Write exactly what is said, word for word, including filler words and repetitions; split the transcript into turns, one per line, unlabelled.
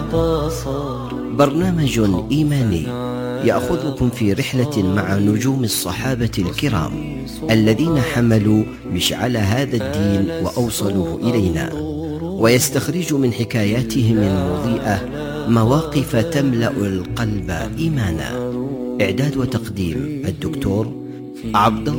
برنامج إيماني يأخذكم في رحلة مع نجوم الصحابة الكرام الذين حملوا مشعل هذا الدين وأوصلوه إلينا، ويستخرج من حكاياتهم المضيئة مواقف تملأ القلب إيمانا. إعداد وتقديم الدكتور عبد